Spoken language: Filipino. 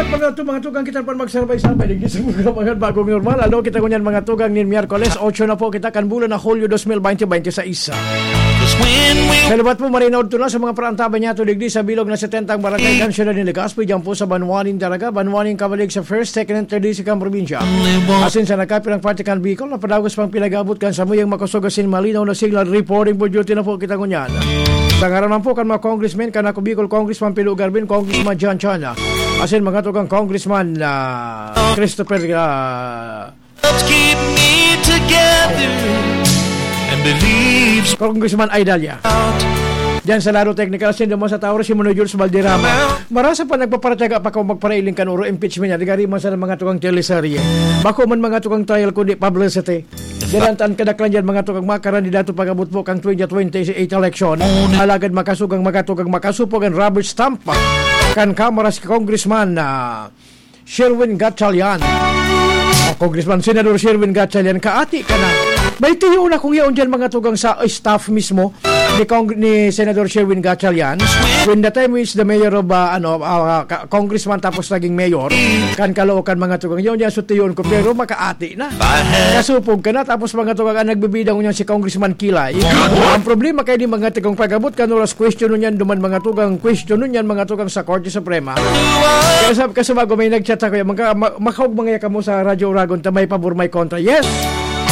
mga tugang kita pa magsabay-sabay digdi sa mga bagong normal. Alo kita kunyan mga tugang ni Miyerkules 8 na po kita kan bulan na Hulyo 2020 sa isa. Kalibat po marinaod to na sa mga parantaban niya to digdi sa bilog na 70 barangay Kansyon ni Legazpi diyan po sa Banwaning Daraga, Banwaning Kabalig sa 1st, 2nd and 3rd District probinsya. Asin sa nakapirang Partikan Bicol na padagos pang pilagabot kan sa muyang makusugasin malinaw na signal reporting po duty na po kita kunyan. Tangaraman po kan mga congressmen kan ako Bicol Congressman Pilo Garbin, Congressman John Chana. Asin mga tugang Congressman Christopher Let's keep me together and believes Congressman Aidalia. Diyan sa laro technical sin mo sa Tauro si Mono Jules Valderrama. Marasa pa nagpaparataga pa ko magparailing kanuro impeachment niya. Digari man sa mga tugang teleserye. Bako man mga tugang trial kundi publicity. Dilantan kadaklan diyan mga tugang mga kandidato pagabot po kang 2028 election. Alagad makasugang mga tugang makasupog ang rubber stamp kan Kamara si Congressman Sherwin Gatchalian. Congressman Senador Sherwin Gatchalian kaati ka na. May tiyo na kung yaon dyan mga tugang sa staff mismo ni Senador Sherwin Gatchalian when the time is the mayor of congressman tapos naging mayor kan kalookan mga tugang yaon dyan sutiyon ko pero makaati na kasupog ka na tapos mga tugang nagbibidang niyan si Congressman Kilay. Ang problema kay di mga tugang pagabot kanuras question niyan duman mga tugang question niyan mga tugang sa Korte Suprema kasi bago may nagchat ako makaog mga kamo sa Radyo Uragon ta may pabor may kontra. Yes,